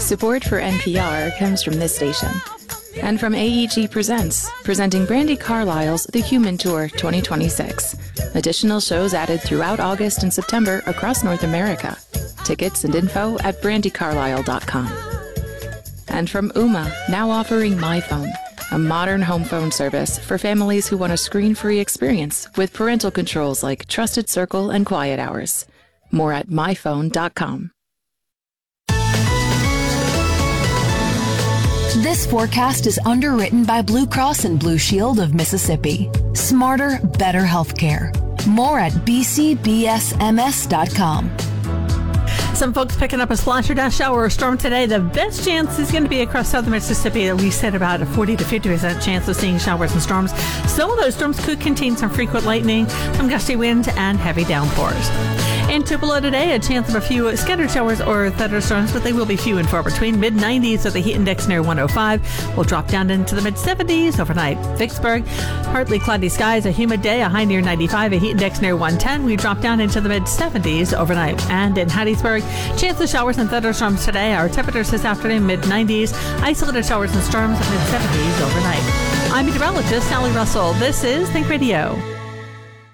Support for NPR comes from this station. And from AEG Presents, presenting Brandi Carlile's The Human Tour 2026. Additional shows added throughout August and September across North America. Tickets and info at brandicarlile.com. And from Ooma, now offering MyPhone, a modern home phone service for families who want a screen-free experience with parental controls like Trusted Circle and Quiet Hours. More at myphone.com. This forecast is underwritten by Blue Cross and Blue Shield of Mississippi. Smarter, better healthcare. More at bcbsms.com. Some folks picking up a splash or dash shower or storm today. The best chance is going to be across southern Mississippi. We said about a 40 to 50% chance of seeing showers and storms. Some of those storms could contain some frequent lightning, some gusty winds, and heavy downpours. In Tupelo today, a chance of a few scattered showers or thunderstorms, but they will be few and far between. Mid-90s with a heat index near 105. Will drop down into the mid-70s overnight. Vicksburg, partly cloudy skies, a humid day, a high near 95, a heat index near 110. We drop down into the mid-70s overnight. And in Hattiesburg, chance of showers and thunderstorms today. Our temperatures this afternoon, mid-90s. Isolated showers and storms, mid-70s overnight. I'm meteorologist Sally Russell. This is Think Radio.